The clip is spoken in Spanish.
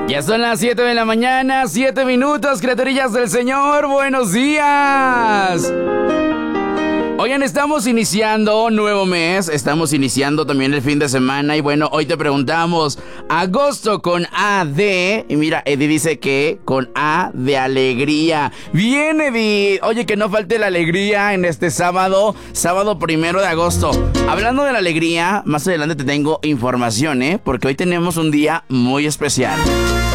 Ya son las 7 de la mañana, 7 minutos, criaturillas del Señor, buenos días. Oigan, estamos iniciando un nuevo mes, estamos iniciando también el fin de semana y bueno, hoy te preguntamos, agosto con A de... Y mira, Eddie dice que con A de alegría. Bien, Eddie. Oye, que no falte la alegría en este sábado 1 de agosto. Hablando de la alegría, más adelante te tengo información, porque hoy tenemos un día muy especial.